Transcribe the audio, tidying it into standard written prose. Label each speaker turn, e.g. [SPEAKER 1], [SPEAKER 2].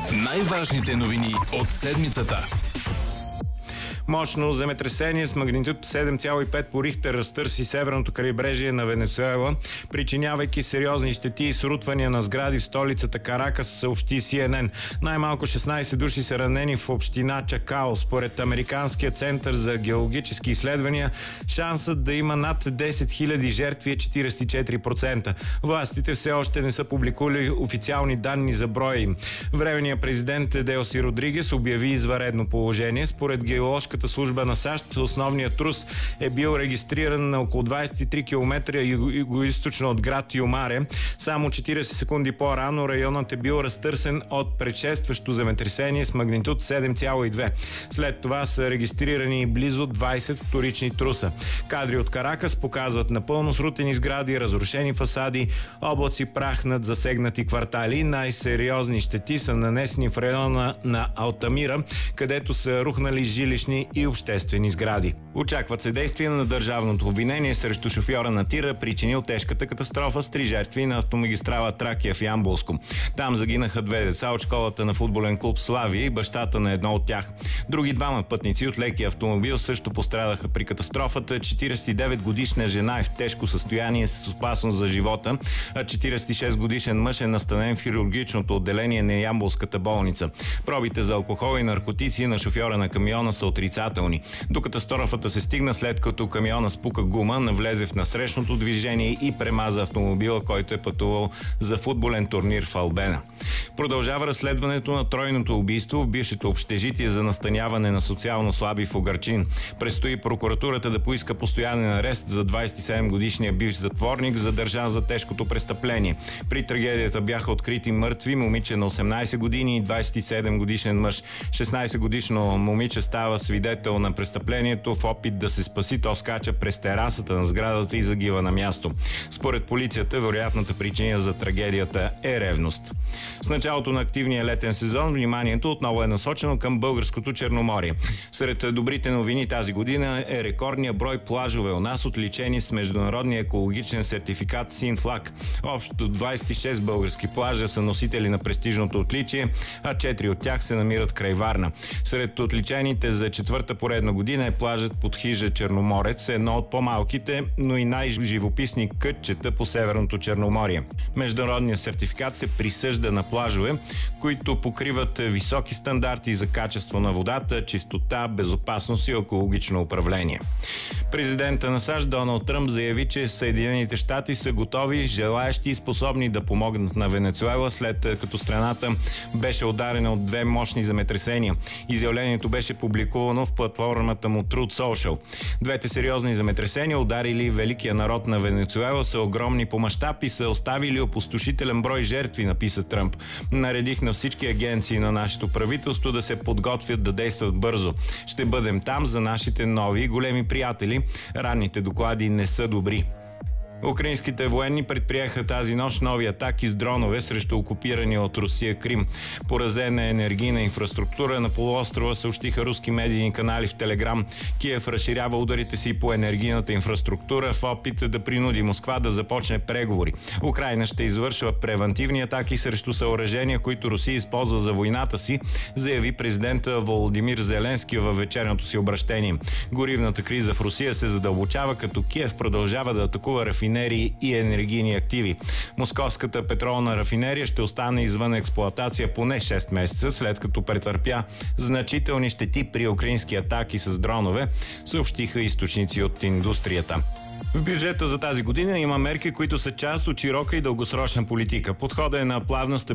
[SPEAKER 1] Най-важните новини от седмицата.
[SPEAKER 2] Мощно земетресение с магнитуд 7,5 по Рихтер разтърси северното крайбрежие на Венецуела, причинявайки сериозни щети и срутвания на сгради в столицата Каракас, съобщи CNN. Най-малко 16 души са ранени в община Чакао. Според Американския център за геологически изследвания, шансът да има над 10 000 жертви е 44%. Властите все още не са публикували официални данни за броя им. Временният президент Делси Родригес обяви извънредно положение. Според геоложката служба на САЩ, основният трус е бил регистриран на около 23 км югоизточно от град Юмаре. Само 40 секунди по-рано районът е бил разтърсен от предшестващо земетресение с магнитуд 7,2. След това са регистрирани близо 20 вторични труса. Кадри от Каракас показват напълно срутени сгради, разрушени фасади, облаци прах над засегнати квартали. Най-сериозни щети са нанесени в района на Алтамира, където са рухнали жилищни и обществени сгради. Очакват се действия на държавното обвинение срещу шофьора на тира, причинил тежката катастрофа с 3 жертви на автомагистрала Тракия в Ямболско. Там загинаха 2 деца от школата на футболен клуб Славия и бащата на едно от тях. Други 2 пътници от лекия автомобил също пострадаха при катастрофата. 49-годишна жена е в тежко състояние с опасност за живота, а 46-годишен мъж е настанен в хирургичното отделение на Ямболската болница. Пробите за алкохол и наркотици на шофьора на камиона са отрицателни. До катастрофата се стигна след като камиона спука гума, навлезе в насрещното движение и премаза автомобила, който е пътувал за футболен турнир в Албена. Продължава разследването на тройното убийство в бившето общежитие за настаняване на социално слаби в Угърчин. Предстои прокуратурата да поиска постоянен арест за 27-годишния бивш затворник, задържан за тежкото престъпление. При трагедията бяха открити мъртви момиче на 18 години и 27-годишен мъж. 16-годишно момиче става свидетел на престъплението. В опит да се спаси, то скача през терасата на сградата и загива на място. Според полицията, вероятната причина за трагедията е ревност. С началото на активния летен сезон вниманието отново е насочено към българското Черноморие. Сред добрите новини тази година е рекордния брой плажове у нас, отличени с международния екологичен сертификат Син флаг. Общо 26 български плажа са носители на престижното отличие, а 4 от тях се намират край Варна. Сред отличените за 4-та поредна година е плажът под хижа Черноморец, едно от по-малките, но и най-живописни кътчета по Северното Черноморие. Международният сертификат се присъжда на плажове, които покриват високи стандарти за качество на водата, чистота, безопасност и екологично управление. Президента на САЩ Доналд Тръмп заяви, че Съединените щати са готови, желаещи и способни да помогнат на Венецуела, след като страната беше ударена от 2 мощни земетресения. Изявлението беше публикувано в платформата му Truth Social. Двете сериозни земетресения, ударили великия народ на Венецуела, са огромни по мащаб и са оставили опустошителен брой жертви, написа Тръмп. Наредих на всички агенции на нашето правителство да се подготвят да действат бързо. Ще бъдем там за нашите нови и големи приятели. Ранните доклади не са добри. Украинските военни предприеха тази нощ нови атаки с дронове срещу окупирания от Русия Крим. Поразена е енергийна инфраструктура на полуострова, съобщиха руски медийни канали в Телеграм. Киев разширява ударите си по енергийната инфраструктура в опит да принуди Москва да започне преговори. Украйна ще извършва превантивни атаки срещу съоръжения, които Русия използва за войната си, заяви президента Володимир Зеленски във вечерното си обращение. Горивната криза в Русия се задълбочава, като Киев продължава да атакува рафинерии и енергийни активи. Московската петролна рафинерия ще остане извън експлоатация поне 6 месеца, след като претърпя значителни щети при украински атаки с дронове, съобщиха източници от индустрията. В бюджета за тази година има мерки, които са част от широка и дългосрочна политика. Подходът е на плавна